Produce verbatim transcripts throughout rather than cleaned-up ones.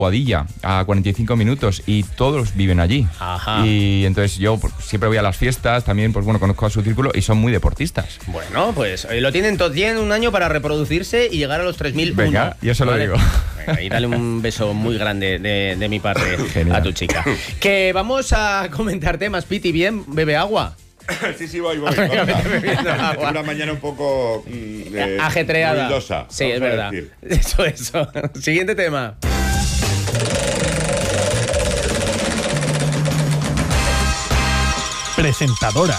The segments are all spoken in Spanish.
Boadilla, a cuarenta y cinco minutos, y todos viven allí. Ajá. Y entonces yo pues, siempre voy a las fiestas, también pues bueno, conozco a su círculo y son muy deportistas. Bueno, pues eh, lo tienen todo, tienen un año para reproducirse y llegar a los tres mil uno. Venga, yo se lo ¿vale? digo. Venga, y dale un beso muy grande de, de mi parte Genial. a tu chica. Que vamos a comentar temas. Piti, bien, bebe agua. Sí, sí, voy, voy. Venga, vete bebiendo agua. Una mañana un poco mm, eh, ajetreada. ruidosa, Sí, vamos es a verdad. decir. Eso, eso. Siguiente tema. Presentadora.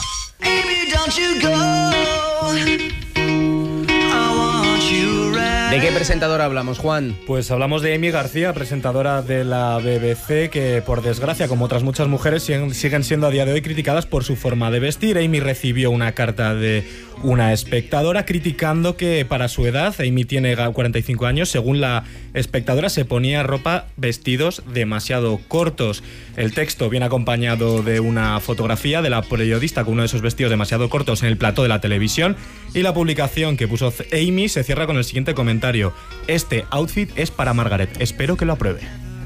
¿De qué presentadora hablamos, Juan? Pues hablamos de Amy García, presentadora de la B B C, que por desgracia, como otras muchas mujeres, siguen, siguen siendo a día de hoy criticadas por su forma de vestir. Amy recibió una carta de una espectadora criticando que para su edad, Amy tiene cuarenta y cinco años, según la espectadora se ponía ropa, vestidos demasiado cortos. El texto viene acompañado de una fotografía de la periodista con uno de esos vestidos demasiado cortos en el plató de la televisión, y la publicación que puso Amy se cierra con el siguiente comentario: este outfit es para Margaret, espero que lo apruebe.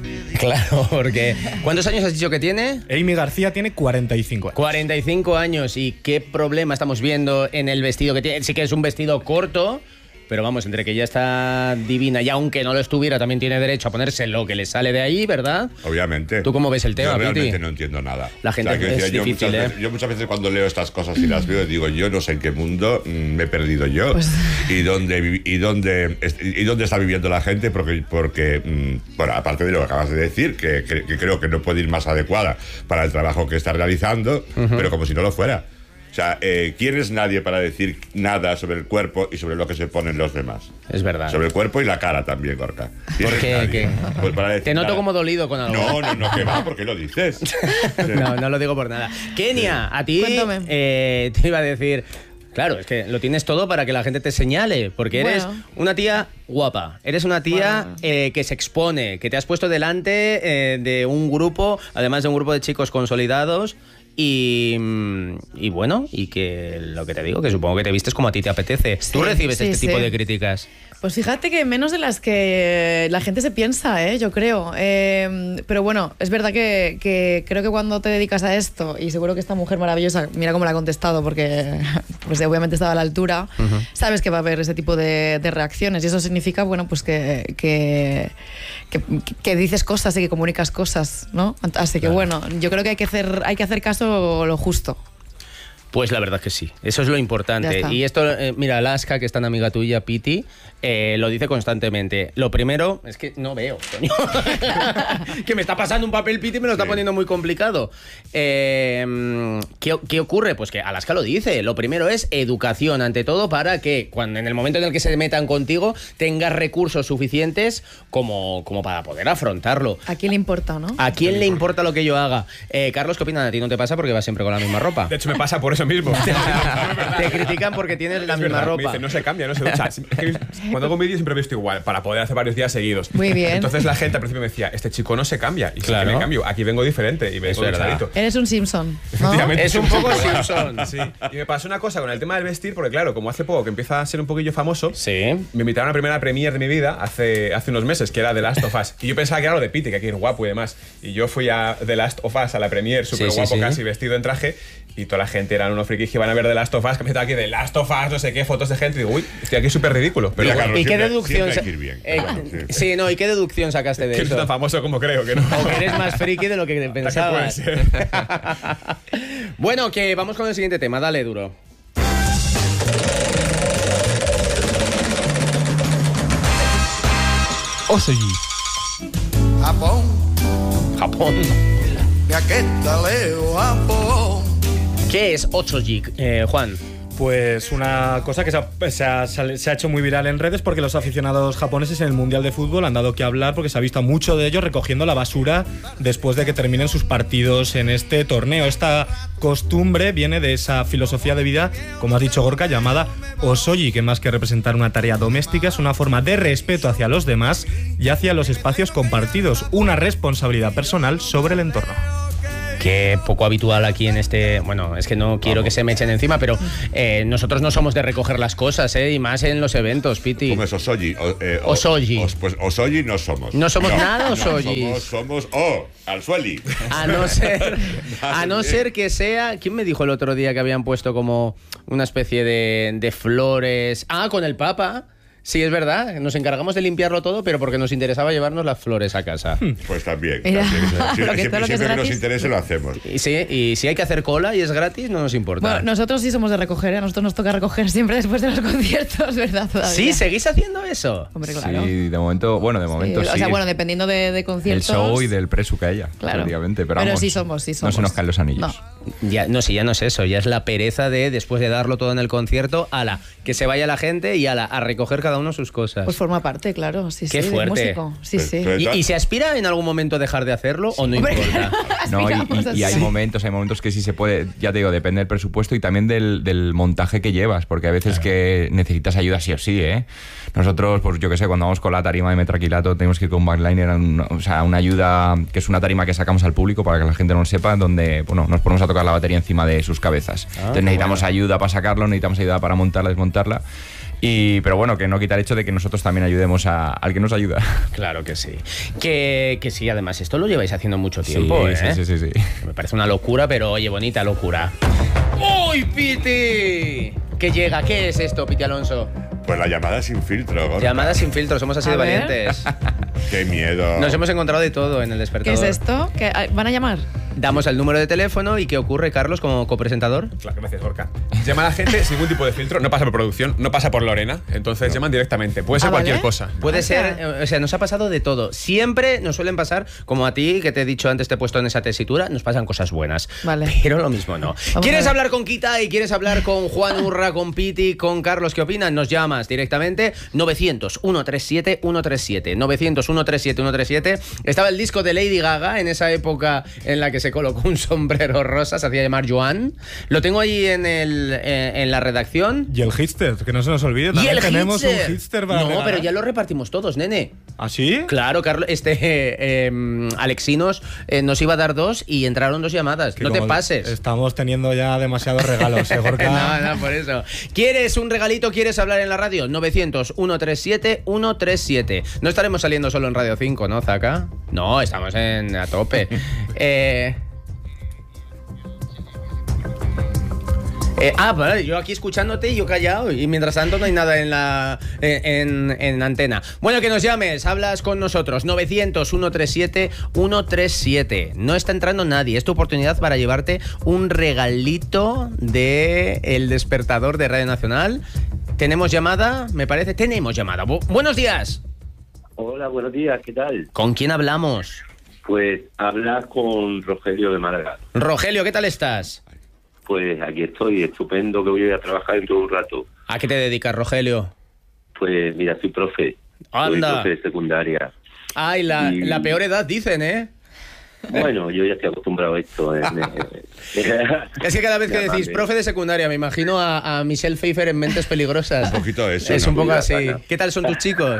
Claro, porque... ¿Cuántos años has dicho que tiene? Amy García tiene cuarenta y cinco años. cuarenta y cinco años. ¿Y qué problema estamos viendo en el vestido que tiene? Sí que es un vestido corto, pero vamos, entre que ya está divina y aunque no lo estuviera, también tiene derecho a ponerse lo que le sale de ahí, ¿verdad? Obviamente. ¿Tú cómo ves el tema, Yo realmente Piti? no entiendo nada. La gente O sea, es decir, yo difícil, muchas ¿eh? veces, yo muchas veces cuando leo estas cosas y las veo, digo, yo no sé en qué mundo mm, me he perdido yo Pues... y dónde vi- y dónde y dónde está viviendo la gente, porque porque mm, bueno, aparte de lo que acabas de decir, que, que, que creo que no puede ir más adecuada para el trabajo que está realizando, uh-huh. pero como si no lo fuera. O sea, eh, ¿quién es nadie para decir nada sobre el cuerpo y sobre lo que se ponen los demás? Es verdad. Sobre el cuerpo y la cara también, Gorka. ¿Por qué? ¿Qué? Pues para decir Te noto nada. como dolido con algo. No, no, no, que va, ¿por qué lo dices? No, no lo digo por nada. Kenia, a ti Cuéntame. eh, te iba a decir... Claro, es que lo tienes todo para que la gente te señale, porque eres Bueno. una tía guapa, eres una tía Bueno. eh, que se expone, que te has puesto delante eh, de un grupo, además de un grupo de chicos consolidados, y, y bueno, y que lo que te digo, que supongo que te vistes como a ti te apetece. ¿Tú recibes sí, este sí. tipo de críticas? Pues fíjate que menos de las que la gente se piensa, ¿eh? Yo creo. Eh, pero bueno, es verdad que, que creo que cuando te dedicas a esto, y seguro que esta mujer maravillosa, mira cómo la ha contestado, porque pues obviamente estaba a la altura, uh-huh. sabes que va a haber ese tipo de, de reacciones, y eso significa, bueno, pues que, que, que, que dices cosas y que comunicas cosas, ¿no? Así que bueno, yo creo que hay que hacer, hay que hacer caso lo justo. Pues la verdad que sí, eso es lo importante. Y esto, eh, mira, Alaska, que es tan amiga tuya, Piti, eh, lo dice constantemente. Lo primero, es que no veo, coño. Que me está pasando un papel, Piti, y me lo está Sí. poniendo muy complicado. Eh, ¿qué, ¿Qué ocurre? Pues que Alaska lo dice. Lo primero es educación, ante todo, para que cuando en el momento en el que se metan contigo tengas recursos suficientes como, como para poder afrontarlo. ¿A quién le importa, no? ¿A quién le importa lo que yo haga? Eh, Carlos, ¿qué opinas? ¿A ti no te pasa porque vas siempre con la misma ropa? De hecho, me pasa por eso mismo. Te critican porque tienes la Es misma verdad, ropa. me dicen, no se cambia, no se ducha. Es que cuando hago un vídeo siempre he visto igual, para poder hacer varios días seguidos. Muy bien. Entonces la gente al principio me decía, este chico no se cambia. Y sí Claro. que me cambio, aquí vengo diferente y vengo Es verdad. duchadito. Eres un Simpson, ¿no? Efectivamente. Es un poco Simpson. Sí. Y me pasó una cosa con el tema del vestir, porque claro, como hace poco que empieza a ser un poquillo famoso, Sí. me invitaron a la primera premiere de mi vida hace, hace unos meses, que era The Last of Us. Y yo pensaba que era lo de Piti, que aquí es guapo y demás. Y yo fui a The Last of Us, a la premiere, súper sí, guapo, sí. casi vestido en traje. Y toda la gente eran unos frikis que iban a ver The Last of Us, que me estaba aquí The Last of Us, no sé qué, fotos de gente. Y digo, uy, estoy aquí súper ridículo. Pero Mira, bueno, Carlos, ¿Y qué siempre- deducción? siempre hay que ir bien, Eh, claro, sí. sí, no, ¿y qué deducción sacaste de que no eso? soy tan famoso como creo, que no. O que eres más friki de lo que pensabas. puede ser. Bueno, que vamos con el siguiente tema. Dale, duro. Osoji. Japón, Japón. Yaqueta, Leo, Japón. ¿Qué es ocho G, eh, Juan? Pues una cosa que se ha, se, ha, se ha hecho muy viral en redes, porque los aficionados japoneses en el Mundial de Fútbol han dado que hablar, porque se ha visto a muchos de ellos recogiendo la basura después de que terminen sus partidos en este torneo. Esta costumbre viene de esa filosofía de vida, como has dicho, Gorka, llamada Osoji, que más que representar una tarea doméstica es una forma de respeto hacia los demás y hacia los espacios compartidos, una responsabilidad personal sobre el entorno. que poco habitual aquí en este... Bueno, es que no quiero que se me echen encima, pero eh, nosotros no somos de recoger las cosas, ¿eh? Y más en los eventos, Piti. ¿Cómo es Osoji? O, eh, o- Osoji. os- pues Osoji no somos. No somos nada Osoji. Somos, somos oh, Alsueli. A no ser, a no Bien. ser que sea... ¿Quién me dijo el otro día que habían puesto como una especie de, de flores? Ah, con el Papa. Sí, es verdad. Nos encargamos de limpiarlo todo, pero porque nos interesaba llevarnos las flores a casa. Pues también. Mira, también. lo que- Siempre, todo lo que es siempre que nos gratis. interese lo hacemos. Y sí, y si hay que hacer cola y es gratis, no nos importa. Bueno, nosotros sí somos de recoger, ¿eh? A nosotros nos toca recoger siempre después de los conciertos, ¿verdad? Todavía. ¿Sí? ¿Seguís haciendo eso? Hombre, claro. Sí, de momento, bueno, de Sí, momento sí. O sea, bueno, dependiendo de, de el conciertos. show y del precio que haya, Claro. prácticamente. Pero, Pero vamos, sí somos, sí No se somos. nos caen los anillos. No. Ya, no, si ya no es eso, ya es la pereza de, después de darlo todo en el concierto, ala, que se vaya la gente y ala, a recoger cada uno sus cosas. Pues forma parte, claro. Sí, Qué sí, del fuerte. músico. Sí, sí. Pero- ¿Y, y se aspira en algún momento a dejar de hacerlo o no Hombre, importa? No, y, aspiramos y- y hay así. momentos, hay momentos que sí se puede, ya te digo, depende del presupuesto y también del, del montaje que llevas, porque a veces que necesitas ayuda sí o sí, ¿eh? Nosotros, pues yo qué sé, cuando vamos con la tarima de Metraquilato tenemos que ir con un backliner, un- o sea, una ayuda que es una tarima que sacamos al público para que la gente no lo sepa, donde, bueno, nos ponemos a tocar la batería encima de sus cabezas. Entonces necesitamos ayuda para sacarlo, necesitamos ayuda para montarla, desmontarla. Y, pero bueno, que no quita el hecho de que nosotros también ayudemos a, al que nos ayuda. Claro que sí. Que, que sí, además, esto lo lleváis haciendo mucho tiempo, sí, ¿eh? sí, sí, sí, sí. Me parece una locura, pero oye, bonita locura. ¡Uy, Piti! ¿Qué llega? ¿Qué es esto, Piti Alonso? Pues la llamada sin filtro, Gorka. Llamadas sin filtros, somos así A de ver. valientes. Qué miedo. Nos hemos encontrado de todo en el ¿Qué despertador. es esto? ¿Qué- ah, ¿Van a llamar? Damos el número de teléfono y ¿qué ocurre, Carlos, como copresentador? Claro, gracias, Gorka. Llama a la gente sin ningún tipo de filtro, no pasa por producción, no pasa por Lorena, entonces llaman directamente. Puede ser Ah, cualquier ¿vale? cosa. Puede Ah, ser, claro. eh, o sea, nos ha pasado de todo. Siempre nos suelen pasar, como a ti, que te he dicho antes, te he puesto en esa tesitura, nos pasan cosas buenas. Vale. Pero lo mismo no. a ¿Quieres ver. hablar con Kita y quieres hablar con Juan Urra, con Piti, con Carlos? ¿Qué opinan? Nos llamas directamente novecientos, ciento treinta y siete, ciento treinta y siete. novecientos, ciento treinta y siete, ciento treinta y siete. Estaba el disco de Lady Gaga en esa época en la que se colocó un sombrero rosa, se hacía llamar Joan. Lo tengo ahí en, el, eh, en la redacción. Y el hipster, que no se nos olvide. Y También el tenemos hipster. un hipster para No, regalar. pero ya lo repartimos todos, nene. ¿Ah, sí? Claro, Carlos, este eh, eh, Alexinos eh, nos iba a dar dos y entraron dos llamadas. Que No te como pases. Estamos teniendo ya demasiados regalos, ¿eh, Gorka? No, no, por eso. ¿Quieres un regalito? ¿Quieres hablar en la radio? novecientos, ciento treinta y siete, ciento treinta y siete. No estaremos saliendo solo en Radio cinco, ¿no, Zaka? No, estamos en a tope. eh... Eh, ah, vale, yo aquí escuchándote y yo callado y mientras tanto no hay nada en la en, en, en antena. Bueno, que nos llames, hablas con nosotros. novecientos, ciento treinta y siete, ciento treinta y siete. No está entrando nadie. Es tu oportunidad para llevarte un regalito de El Despertador de Radio Nacional. ¿Tenemos llamada? Me parece. Tenemos llamada. Bu- buenos días. Hola, buenos días, ¿qué tal? ¿Con quién hablamos? Pues hablas con Rogelio de Málaga. Rogelio, ¿qué tal estás? Pues aquí estoy, estupendo, que voy a trabajar dentro de un rato. ¿A qué te dedicas, Rogelio? Pues mira, soy profe. Anda. Soy profe de secundaria. Ay, la, Y- la peor edad, dicen, ¿eh? Bueno, yo ya estoy acostumbrado a esto. eh, me- Es que cada vez que Ya, decís vale. profe de secundaria, me imagino a, a Michelle Pfeiffer en Mentes Peligrosas. Un poquito eso, Es ¿no? un poco Mira, así. vaya. ¿Qué tal son tus chicos?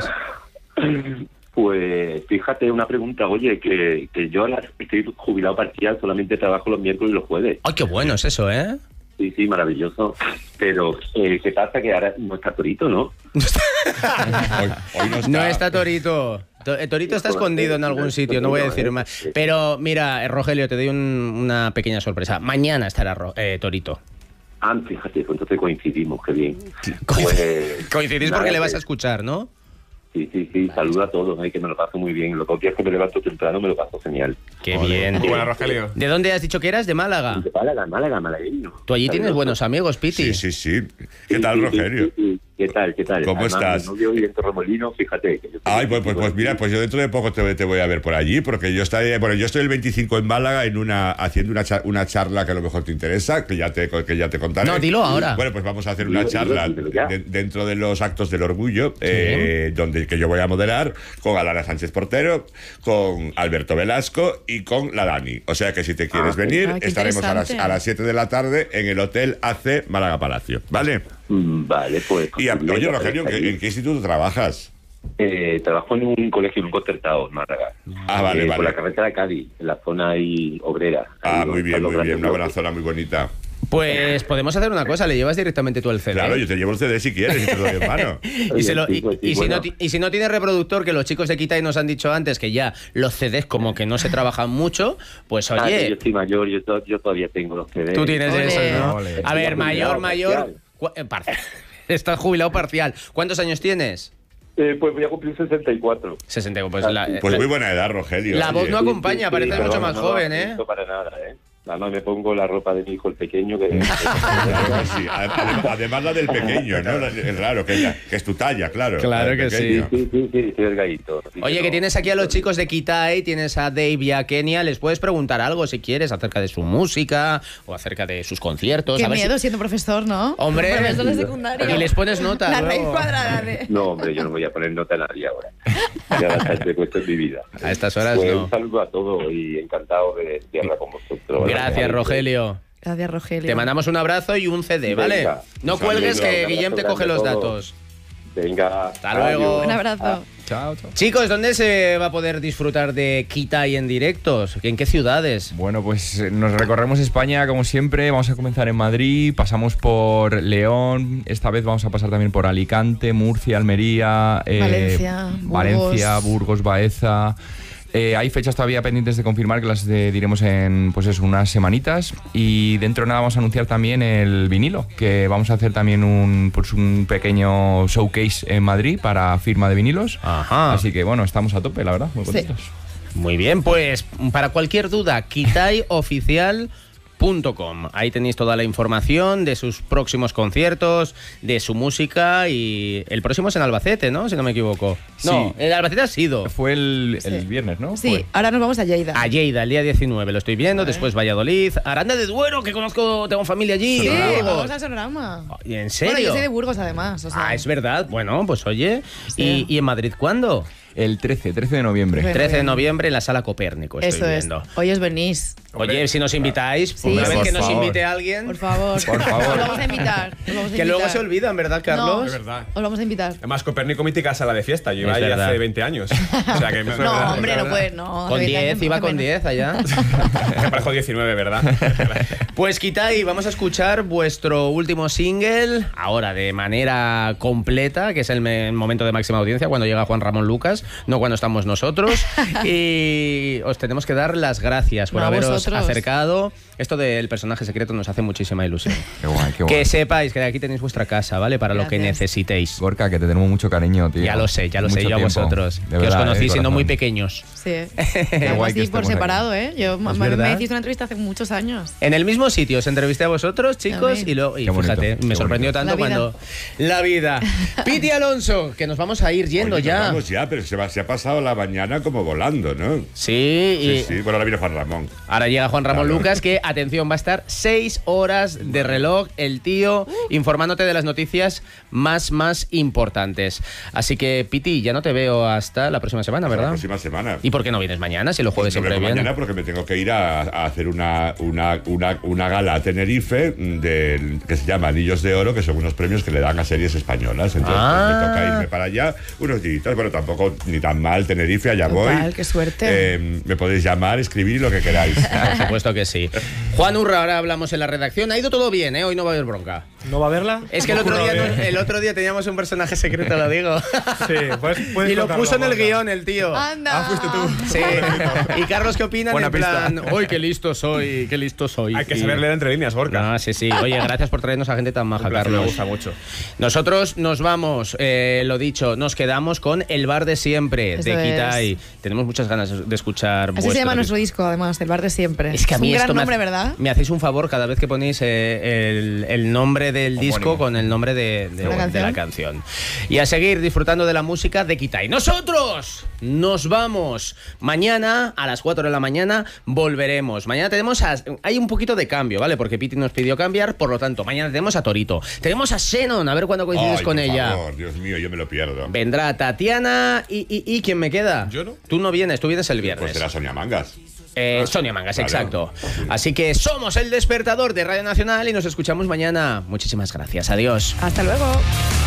Pues fíjate una pregunta, oye, que, que yo ahora estoy jubilado parcial, solamente trabajo los miércoles y los jueves. Ay, qué bueno es eso, ¿eh? Sí, sí, maravilloso. Pero, eh, ¿qué pasa? Que ahora no está Torito, ¿no? Hoy, hoy no está. No está Torito. To- eh, Torito está escondido en algún sitio, no voy a decir más. Pero mira, eh, Rogelio, te doy un- una pequeña sorpresa. Mañana estará Ro- eh, Torito. Ah, fíjate, pues entonces coincidimos, qué bien. Pues, Coincidís nada, porque le vas que- a escuchar, ¿no? Sí, sí, sí, saluda a todos, ¿eh? Que me lo paso muy bien. Los dos días que me levanto temprano me lo paso genial. Qué bien. Muy buena, Rogelio. ¿De dónde has dicho que eras? De Málaga. De Málaga, Málaga, malagueño. Tú allí tienes Saludos. buenos amigos, Piti. Sí, sí, sí. ¿Qué Sí, tal, sí, Rogelio? sí, sí, sí. ¿Qué tal, qué tal? ¿Cómo Además, estás? Mi novio vive en Torremolinos, fíjate. que yo Ay, tengo pues, pues, un pues chico mira, aquí. pues yo dentro de poco te, te voy a ver por allí, porque yo estaré, bueno, yo estoy el veinticinco en Málaga en una, haciendo una, cha- una charla que a lo mejor te interesa, que ya te, que ya te contaré. No, dilo ahora. Bueno, pues vamos a hacer Dilo, una dilo, charla dímelo ya. de- dentro de los actos del orgullo, eh, donde que yo voy a moderar con Alana Sánchez Portero, con Alberto Velasco y con la Dani. O sea que si te quieres Ah, venir, ah, qué estaremos a las, interesante. a las siete de la tarde en el Hotel A C Málaga Palacio, ¿vale? Mm, Vale, pues. Y a- pues, oye, ya Rogelio, ¿en estaré qué, allí. en qué instituto trabajas? Eh, trabajo en un colegio, en un concertado en Málaga. Ah, vale, eh, vale. Por la carretera de Cádiz, en la zona ahí obrera. Ah, Ahí muy bien, están los muy bien. grandes Una buena bloques. zona muy bonita. Pues podemos hacer una cosa, le llevas directamente tú el C D. Claro, yo te llevo el C D si quieres y te lo doy en mano. Y, se lo- y- Sí, pues sí, y si bueno. no, ti- y si no tiene reproductor, que los chicos de Kitai nos han dicho antes que ya los C Ds como que no se trabajan mucho, pues Ah, que yo oye, estoy mayor, yo, to- yo todavía tengo los C Ds. tú tienes Ole. eso, ¿no? Ole. A Estoy ver, mayor, jubilado mayor, parcial. cu- eh, parcial. Estás jubilado parcial. ¿Cuántos años tienes? Eh, pues voy a cumplir sesenta y cuatro. sesenta. Pues Ah, la, sí. Pues la- muy buena edad, Rogelio. La voz oye. no acompaña, Sí, parece sí, mucho pero más no, joven, no ¿eh? siento para nada, ¿eh? Además me pongo la ropa de mi hijo el pequeño que... Claro que sí. Además, además la del pequeño, ¿no? Es raro, que, ella- que es tu talla, claro. Claro la del que pequeño. Sí, sí, sí, estoy delgadito. Así Oye, que no- tienes aquí a los chicos de Kitai, tienes a Dave y a Kenia, les puedes preguntar algo si quieres acerca de su música o acerca de sus conciertos. Qué a ver si- miedo siendo profesor, ¿no? Hombre, profesor de secundaria. y les pones nota. La luego. raíz cuadrada de... No, hombre, yo no voy a poner nota a nadie ahora. Ya bastante puesto en mi vida. A estas horas Pues no. un saludo a todos y encantado de, de hablar con vosotros. Gracias, Rogelio. Gracias, Rogelio. Te mandamos un abrazo y un C D, ¿vale? Venga. No Un cuelgues saludo. que Un Guillem te abrazo coge los grande a datos. Venga. Hasta luego. Un abrazo. Chao, chao. Chicos, ¿dónde se va a poder disfrutar de Kitai en directos? ¿En qué ciudades? Bueno, pues eh, nos recorremos España como siempre. Vamos a comenzar en Madrid, pasamos por León, esta vez vamos a pasar también por Alicante, Murcia, Almería, eh, Valencia, Burgos. Valencia, Burgos, Baeza. Eh, hay fechas todavía pendientes de confirmar que las de- diremos en pues eso, unas semanitas, y dentro de nada vamos a anunciar también el vinilo, que vamos a hacer también un, pues un pequeño showcase en Madrid para firma de vinilos. Ajá. Así que bueno, estamos a tope, la verdad, muy Sí. contentos. Muy bien, pues para cualquier duda, kitai oficial punto com. Ahí tenéis toda la información de sus próximos conciertos, de su música, y el próximo es en Albacete, ¿no? Si no me equivoco. No, Sí. en Albacete ha sido. Fue el, el Sí. viernes, ¿no? Sí, Fue. ahora nos vamos a Lleida. A Lleida, el día diecinueve, lo estoy viendo, después Valladolid, Aranda de Duero, que conozco, tengo familia allí. Sí, amigos. vamos al Sonorama. ¿Y ¿En Bueno, serio? yo soy de Burgos, además. O sea, Ah, es verdad. Bueno, pues oye. Sí. ¿Y, y en Madrid cuándo? El trece, trece de noviembre. Trece. trece de noviembre en la Sala Copérnico, estoy Eso es. viendo. Hoy os venís. Oye, si nos invitáis, Sí, una sí, vez que por nos favor. invite alguien, Por favor. Por favor. Os vamos a invitar. os vamos a que luego invitar. se olvidan, ¿verdad, Carlos? No, Es verdad. Os vamos a invitar. Además, Copérnico, mítica sala de fiesta. Lleva Es ahí verdad. hace veinte años. O sea que me No, hombre, no puedes, no. Con hace diez, años, iba hace con menos. diez allá. Me parejo diecinueve, ¿verdad? Pues Kitai, vamos a escuchar vuestro último single, ahora de manera completa, que es el, me- el momento de máxima audiencia, cuando llega Juan Ramón Lucas, no cuando estamos nosotros. Y os tenemos que dar las gracias por No, a haberos vosotros. acercado. Esto del personaje secreto nos hace muchísima ilusión. Qué guay, qué guay. Que sepáis que aquí tenéis vuestra casa, ¿vale? Para lo que Gracias. necesitéis. Gorka, que te tenemos mucho cariño, tío. Ya lo sé, ya lo sé, Mucho yo a tiempo. vosotros. De que os verdad, conocí eh, siendo muy corazón. pequeños. Sí. Qué Algo guay que así por estemos aquí. separado, ¿eh? Yo me, verdad. me hiciste una entrevista hace muchos años. En el mismo sitio os entrevisté a vosotros, chicos, También. y, luego, y Qué bonito, fíjate, qué me sorprendió bonito. tanto La vida. cuando... La vida. Piti Alonso, que nos vamos a ir yendo Oye, nos ya. Vamos ya, pero se, va- se ha pasado la mañana como volando, ¿no? Sí, y Sí, sí. Bueno, ahora viene Juan Ramón. ahora llega Juan Ramón Claro. Lucas, que, atención, va a estar seis horas de reloj el tío informándote de las noticias más, más importantes. Así que, Piti, ya no te veo hasta la próxima semana, La ¿verdad? próxima semana. ¿Y por qué no vienes mañana, si los jueves Pues no siempre vengo vienen? mañana porque me tengo que ir a, a hacer una, una, una, una gala a Tenerife del, que se llama Anillos de Oro, que son unos premios que le dan a series españolas. Entonces Ah. pues, me toca irme para allá unos días. Bueno, tampoco ni tan mal Tenerife, allá Total, voy. qué suerte. Eh, me podéis llamar, escribir y lo que queráis. Por supuesto que sí. Juan Urra, ahora hablamos en la redacción. Ha ido todo bien, ¿eh? Hoy no va a haber bronca. ¿No va a verla? Es que el otro, día, Joder. no- el otro día teníamos un personaje secreto, lo digo. Sí, pues puedes Y lo contarlo, puso en el Gorka. guión el tío. ¡Anda! Ah, fuiste tú. Sí. Y Carlos, ¿qué opinan? Buena En pista. plan, uy, qué listo soy, qué listo soy. Hay que Y- saber leer entre líneas, Gorka. No, sí, sí. Oye, gracias por traernos a gente tan maja, Un placer, me Carlos. gusta mucho. Nosotros nos vamos, eh, lo dicho, nos quedamos con El Bar de Siempre, Eso de es. Kitai. Tenemos muchas ganas de escuchar Así vuestro se llama disco. nuestro disco, además, El Bar de Siempre. Es que a mí un esto gran me nombre, hace- ¿verdad? Me hacéis un favor cada vez que ponéis eh, el, el nombre del Homónimo. disco con el nombre de, de- ¿La de canción? la canción. Y a seguir disfrutando de la música de Kitai. Nosotros nos vamos. Mañana a las cuatro de la mañana volveremos. Mañana tenemos a... Hay un poquito de cambio, ¿vale? Porque Piti nos pidió cambiar, por lo tanto, mañana tenemos a Torito. Tenemos a Xenon, a ver cuándo coincides Ay, con por ella. favor, Dios mío, yo me lo pierdo. Vendrá Tatiana y, y, y ¿quién me queda? Yo no. Tú no vienes, tú vienes el Pues viernes. será Sonia Mangas. Eh, Sonia Mangas, Claro. exacto. Así que somos el despertador de Radio Nacional y nos escuchamos mañana. Muchísimas gracias. Adiós. Hasta luego.